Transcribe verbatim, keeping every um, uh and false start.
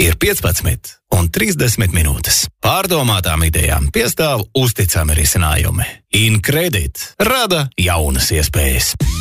ir piecpadsmit un trīsdesmit minūtes. Pārdomātām idejām piestāv uzticami risinājumi. InCredit rada jaunas iespējas.